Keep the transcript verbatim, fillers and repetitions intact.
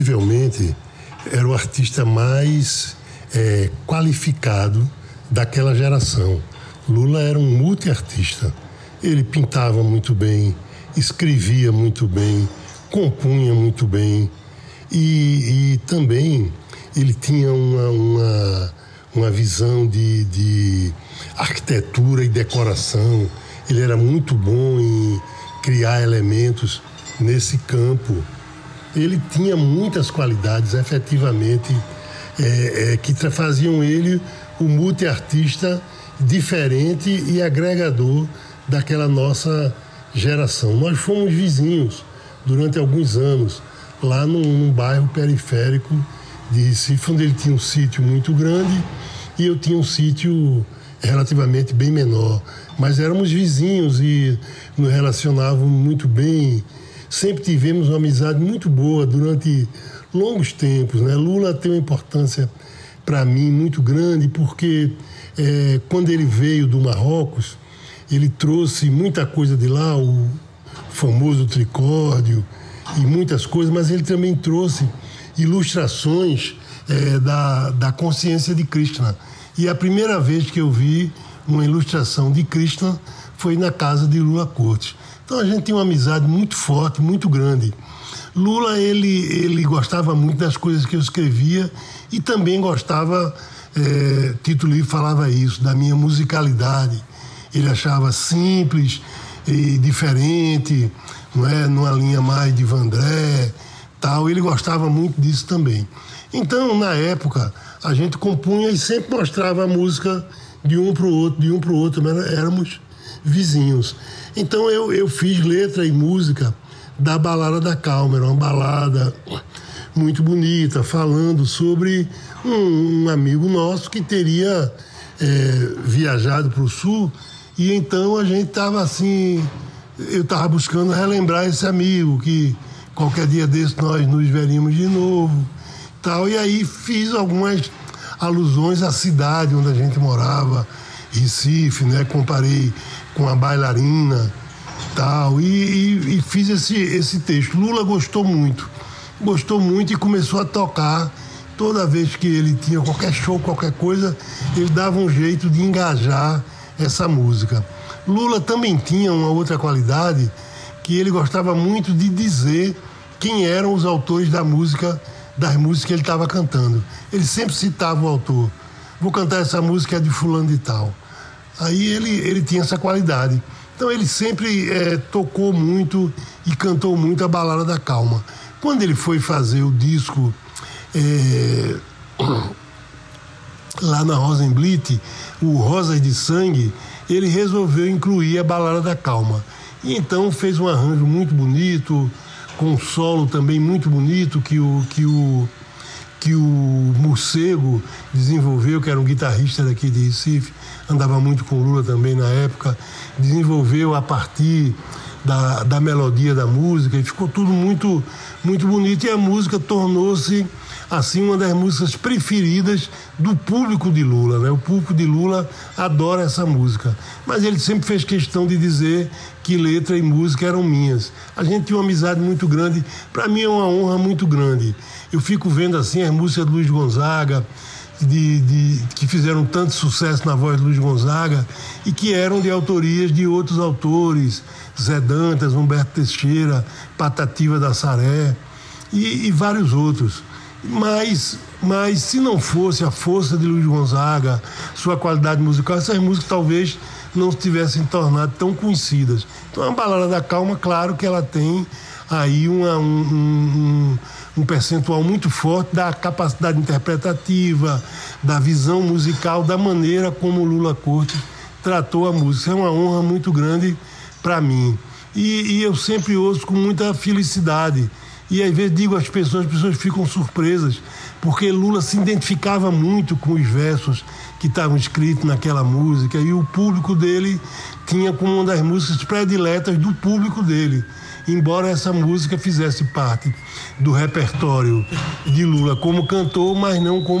Possivelmente era o artista mais é, qualificado daquela geração. Lula era um multiartista. Ele pintava muito bem, escrevia muito bem, compunha muito bem e, e também ele tinha uma, uma, uma visão de, de arquitetura e decoração. Ele era muito bom em criar elementos nesse campo. Ele tinha muitas qualidades, efetivamente, é, é, que faziam ele um multiartista diferente e agregador daquela nossa geração. Nós fomos vizinhos durante alguns anos, lá num, num bairro periférico de Recife, onde ele tinha um sítio muito grande e eu tinha um sítio relativamente bem menor. Mas éramos vizinhos e nos relacionávamos muito bem. Sempre tivemos uma amizade muito boa durante longos tempos, né? Lula tem uma importância para mim muito grande porque é, quando ele veio do Marrocos, ele trouxe muita coisa de lá, o famoso tricórdio e muitas coisas, mas ele também trouxe ilustrações é, da, da consciência de Krishna. E a primeira vez que eu vi uma ilustração de Krishna foi na casa de Lula Cortes. Então a gente tem uma amizade muito forte, muito grande. Lula, ele, ele gostava muito das coisas que eu escrevia e também gostava, é, Tito Livre falava isso, da minha musicalidade. Ele achava simples e diferente, não é? Numa linha mais de Vandré, tal. Ele gostava muito disso também. Então, na época, a gente compunha e sempre mostrava a música de um para o outro, de um para o outro, mas éramos vizinhos. Então eu, eu fiz letra e música da Balada da Calma, era uma balada muito bonita, falando sobre um, um amigo nosso que teria é, viajado para o Sul, e então a gente estava assim, eu estava buscando relembrar esse amigo, que qualquer dia desse nós nos veríamos de novo, tal, e aí fiz algumas alusões à cidade onde a gente morava, Recife, né? Comparei com a bailarina, tal, e, e, e fiz esse, esse texto. Lula gostou muito, gostou muito e começou a tocar. Toda vez que ele tinha qualquer show, qualquer coisa, ele dava um jeito de engajar essa música. Lula também tinha uma outra qualidade, que ele gostava muito de dizer quem eram os autores da música, das músicas que ele estava cantando. Ele sempre citava o autor. Vou cantar essa música, é de fulano de tal. Aí ele, ele tinha essa qualidade. Então ele sempre é, tocou muito e cantou muito a Balada da Calma. Quando ele foi fazer o disco é, lá na Rosenblit, o Rosas de Sangue, ele resolveu incluir a Balada da Calma. E então fez um arranjo muito bonito, com um solo também muito bonito que o, que o, que o Morcego desenvolveu, que era um guitarrista daqui de Recife, andava muito com o Lula também na época, desenvolveu a partir da, da melodia da música e ficou tudo muito, muito bonito. E a música tornou-se, assim, uma das músicas preferidas do público de Lula, né? O público de Lula adora essa música. Mas ele sempre fez questão de dizer que letra e música eram minhas. A gente tinha uma amizade muito grande. Para mim é uma honra muito grande. Eu fico vendo, assim, as músicas de Luiz Gonzaga, de, de, que fizeram tanto sucesso na voz de Luiz Gonzaga e que eram de autorias de outros autores, Zé Dantas, Humberto Teixeira, Patativa da Saré e, e vários outros. Mas, mas se não fosse a força de Luiz Gonzaga, sua qualidade musical, essas músicas talvez não se tivessem tornado tão conhecidas. Então a Balada da Calma, claro que ela tem aí uma, um, um, um percentual muito forte da capacidade interpretativa, da visão musical, da maneira como Lula Cortes tratou a música. É uma honra muito grande para mim. E, e eu sempre ouço com muita felicidade. E às vezes digo às pessoas, as pessoas ficam surpresas, porque Lula se identificava muito com os versos que estavam escritos naquela música, e o público dele tinha como uma das músicas prediletas do público dele, embora essa música fizesse parte do repertório de Lula como cantor, mas não como